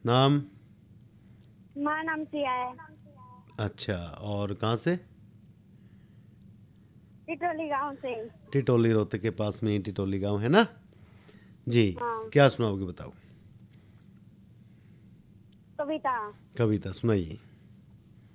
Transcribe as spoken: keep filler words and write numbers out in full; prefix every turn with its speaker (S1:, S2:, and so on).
S1: नाम?
S2: हमारा नाम सिया है।
S1: अच्छा, और कहाँ से?
S2: टिटोली गांव से।
S1: टिटोली, रोहतक के पास में ही टिटोली गांव है ना जी।
S2: हाँ।
S1: क्या सुनाओगे बताओ?
S2: कविता।
S1: कविता सुनाइए।